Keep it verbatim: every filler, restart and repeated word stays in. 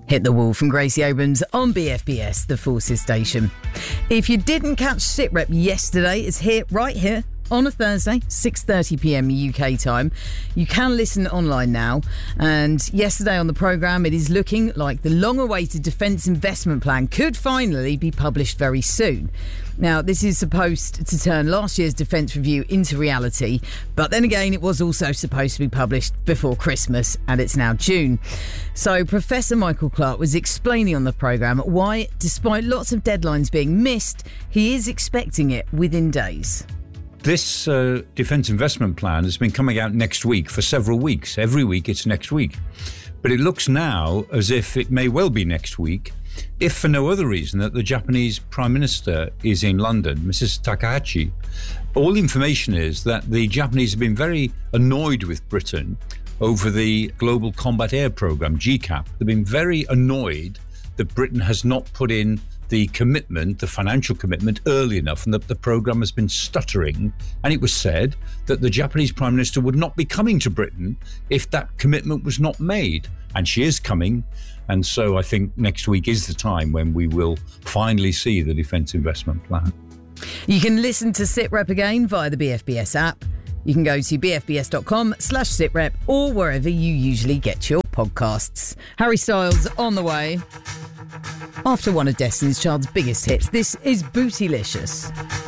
Hit the Wall from Gracie Abrams on B F B S, the Forces station. If you didn't catch SitRep yesterday, it's here, right here, on a Thursday, six thirty p.m. U K time. You can listen online now. And yesterday on the programme, it is looking like the long-awaited Defence Investment Plan could finally be published very soon. Now, this is supposed to turn last year's Defence Review into reality, but then again, it was also supposed to be published before Christmas, and it's now June. So Professor Michael Clarke was explaining on the programme why, despite lots of deadlines being missed, he is expecting it within days. This uh, Defence Investment Plan has been coming out next week for several weeks. Every week it's next week. But it looks now as if it may well be next week, if for no other reason that the Japanese Prime Minister is in London, Missus Takahashi. All the information is that the Japanese have been very annoyed with Britain over the Global Combat Air Programme, G CAP. They've been very annoyed that Britain has not put in the commitment, the financial commitment, early enough, and that the programme has been stuttering. And it was said that the Japanese Prime Minister would not be coming to Britain if that commitment was not made. And she is coming. And so I think next week is the time when we will finally see the Defence Investment Plan. You can listen to SitRep again via the B F B S app. You can go to bfbs.com slash sitrep or wherever you usually get your podcasts. Harry Styles on the way. After one of Destiny's Child's biggest hits, this is Bootylicious.